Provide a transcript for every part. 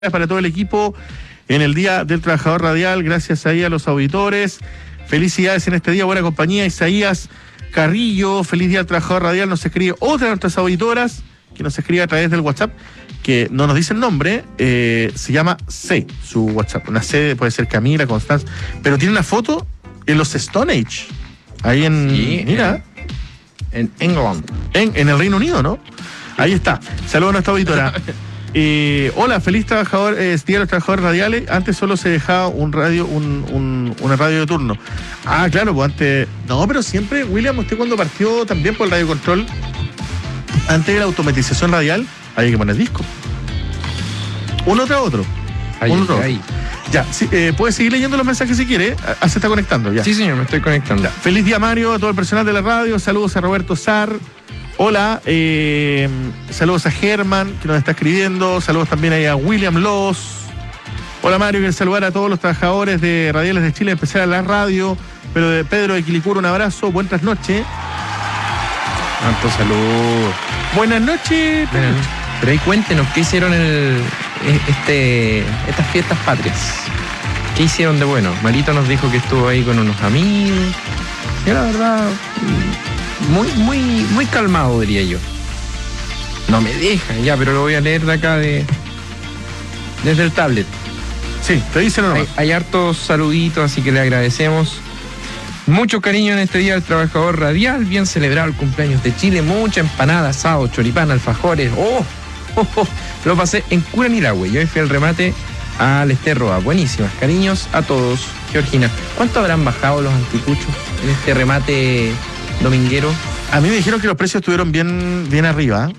Para todo el equipo en el Día del Trabajador Radial, gracias ahí a los auditores. Felicidades en este día, buena compañía. Isaías Carrillo, feliz Día del Trabajador Radial. Nos escribe otra de nuestras auditoras, que nos escribe a través del WhatsApp, que no nos dice el nombre, se llama C, su WhatsApp. Una C puede ser Camila, Constanza, pero tiene una foto en los Stone Age, ahí en, sí, mira, en England. En el Reino Unido, ¿no? Ahí está. Saludos a nuestra auditora. Hola, feliz trabajador, Día de los Trabajadores Radiales. Antes solo se dejaba una radio de turno. Ah, claro, pues antes. No, pero siempre, William, usted cuando partió también por el radio control, antes de la automatización radial, había que poner disco. Uno tras otro. Ahí. Ya, sí, puede seguir leyendo los mensajes si quiere. Se está conectando ya. Sí, señor, me estoy conectando. Ya. Feliz día, Mario, a todo el personal de la radio. Saludos a Roberto Sar. Hola, saludos a Germán, que nos está escribiendo. Saludos también ahí a William Loss. Hola, Mario, quiero saludar a todos los trabajadores de Radiales de Chile, en especial a la radio. Pero de Pedro de Quilicura, un abrazo. Buenas noches. Tanto saludos. Buenas noches. Pero ahí cuéntenos, ¿qué hicieron estas fiestas patrias? ¿Qué hicieron de bueno? Marito nos dijo que estuvo ahí con unos amigos. Y la verdad, muy calmado, diría yo. No me deja, ya, pero lo voy a leer de acá desde el tablet. Sí, te dicen o no. Hay hartos saluditos, así que le agradecemos. Mucho cariño en este Día del Trabajador Radial. Bien celebrado el cumpleaños de Chile. Mucha empanada, asado, choripán, alfajores. Lo pasé en Curanilahue. Y hoy fui al remate al Esterroa. Buenísimas. Cariños a todos. Georgina, ¿cuánto habrán bajado los anticuchos en este remate dominguero? A mí me dijeron que los precios estuvieron bien arriba.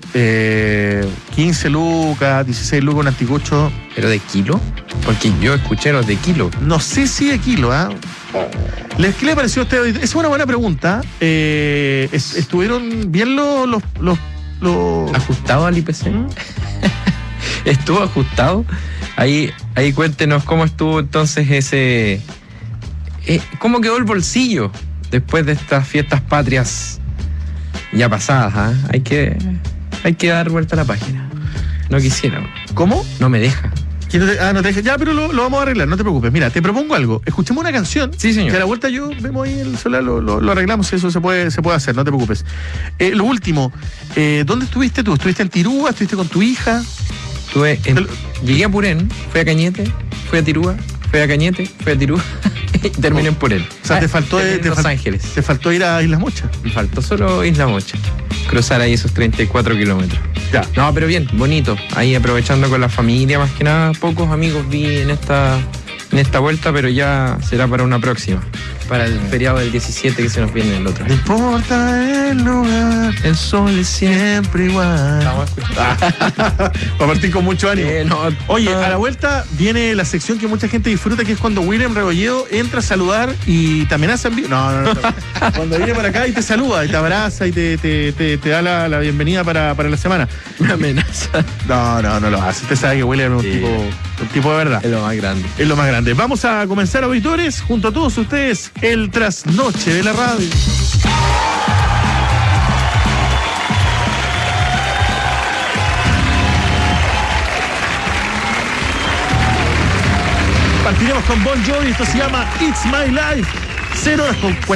15 lucas, 16 lucas un anticucho. ¿Pero de kilo? Porque yo escuché los de kilo. No sé si de kilo, ¿ah? ¿Qué le pareció a usted? Es una buena pregunta. ¿Estuvieron bien los ¿Ajustado al IPC? ¿Estuvo ajustado? Ahí cuéntenos cómo estuvo entonces ese... ¿Cómo quedó el bolsillo después de estas fiestas patrias ya pasadas? Hay que dar vuelta a la página. No quisiera. ¿Cómo? No me deja. No te deja. Ya, pero lo vamos a arreglar, no te preocupes. Mira, te propongo algo. Escuchemos una canción. Sí, señor. Que a la vuelta vemos ahí el celular, lo arreglamos, eso se puede hacer, no te preocupes. Lo último, ¿dónde estuviste tú? ¿Estuviste en Tirúa? ¿Estuviste con tu hija? Llegué a Purén, fui a Cañete, fui a Tirúa, fui a Cañete, fui a Tirúa y terminé en Purén. O sea, te faltó Los Ángeles. Te faltó ir a Islas Mochas. Me faltó solo Isla Mocha. Cruzar ahí esos 34 kilómetros. Ya. No, pero bien, bonito. Ahí aprovechando con la familia, más que nada. Pocos amigos vi en esta vuelta, pero ya será para una próxima. Para el feriado del 17 que se nos viene el otro. No importa el lugar, el sol es siempre igual. Vamos a escuchar. Para partir con mucho ánimo. Oye, a la vuelta viene la sección que mucha gente disfruta, que es cuando William Rebolledo entra a saludar y te amenaza en vivo. No. Cuando viene para acá y te saluda, y te abraza y te da la bienvenida para la semana. Me amenaza. No lo hace. Usted sabe que William es un tipo de verdad. Es lo más grande. Es lo más grande. Vamos a comenzar, auditores, junto a todos ustedes, el trasnoche de la radio. Partiremos con Bon Jovi, esto se llama It's My Life. 0 horas con